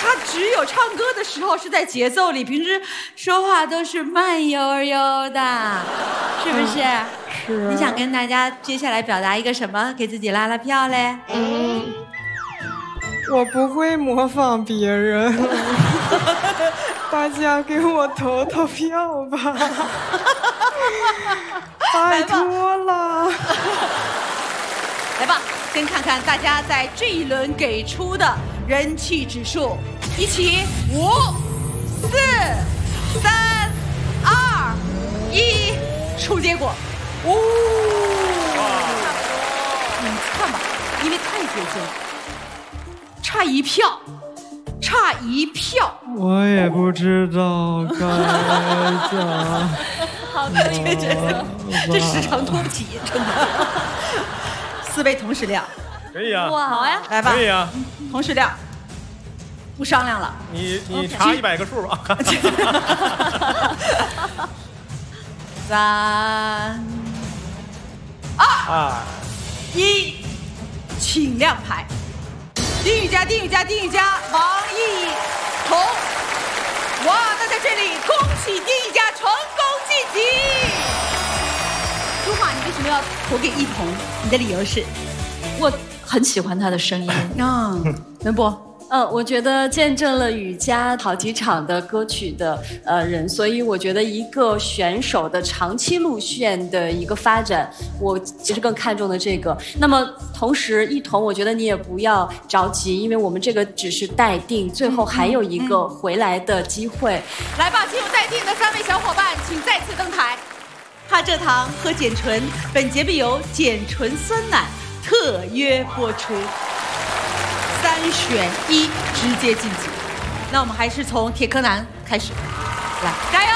他只有唱歌的时候是在节奏里，平时说话都是慢悠悠的，是不是？ 是。 你想跟大家接下来表达一个什么，给自己拉拉票嘞？ 我不会模仿别人，大家给我投投票吧，拜托了。 来吧，先看看大家在这一轮给出的人气指数，一起5、4、3、2、1，出结果。哦，你看吧，因为太接近了，差1票，差1票。 我也不知道该讲。 好的，这时长拖不起，真的。4位同时亮， 可以啊。 哇，好呀，来吧， 可以啊， 同时亮，不商量了。 你查100个数吧。 3、2、1，请亮牌。丁宇佳，王艺彤。哇，那在这里恭喜丁宇佳成功晋级。朱华，你为什么要投给艺彤？你的理由是？ 我很喜欢他的声音。 文博。 我觉得见证了雨佳好几场的歌曲的人，所以我觉得一个选手的长期路线的一个发展，我其实更看重的这个。那么同时，一彤，我觉得你也不要着急，因为我们这个只是待定，最后还有一个回来的机会。 来吧，进入待定的3位小伙伴，请再次登台。哈蔗糖和碱醇，本节目由碱醇酸奶特约播出。3选1，直接晋级。那我们还是从铁柯南开始，来，加油！